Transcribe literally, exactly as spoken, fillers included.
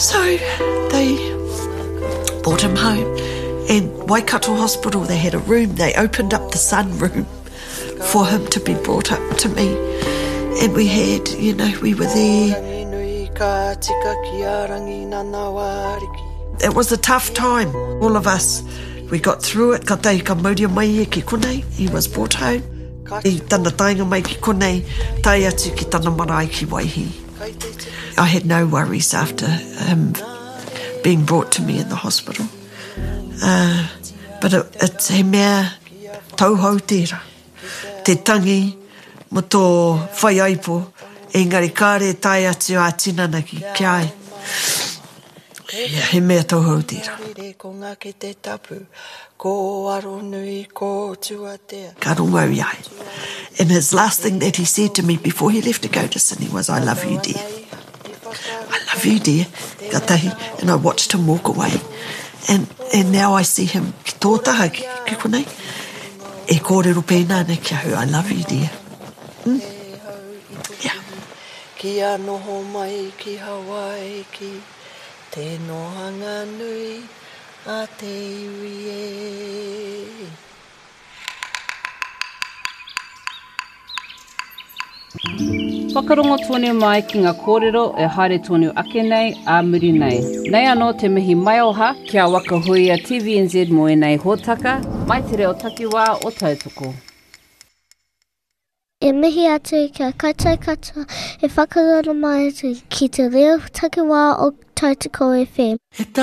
So they brought him home. And Waikato Hospital, they had a room. They opened up the sunroom for him to be brought up to me. And we had, you know, we were there. It was a tough time, all of us. We got through it. Ka tei ka mauria mai e ki konei. He was brought home. I tana tainga mai ki konei, tai atu ki tana marae ki waihi. I had no worries after him being brought to me in the hospital. Uh, but it, it's he mea tauhau tērā. Te tangi mo tō whaiaipo, engari kāre tai atu a tinana ki ai. Yeah, he mea tauhau tērā. Ka rongo iai. And his last thing that he said to me before he left to go to Sydney was, I love you, dear. I love you, dear. Ka tahi. And I watched him walk away. And, and now I see him ki tō taha ki, ki konei. E kōrero pēnā ne kia hu, I love you, dear. Hmm? Yeah. Kia noho mai ki Hawaii ki te nohanga nui a te iwi e. Whakarongo tōnei mai ki ngā kōrero e haere tōnei ake nei a muri nei. Nei anō te mihi mai oha kia waka hui a T V N Z mo e nei hōtaka, mai te reo takiwā o tautoko. E mihi atu kia koutou katoa e whakarono mai atu ki te reo takiwā o Tautoko F M.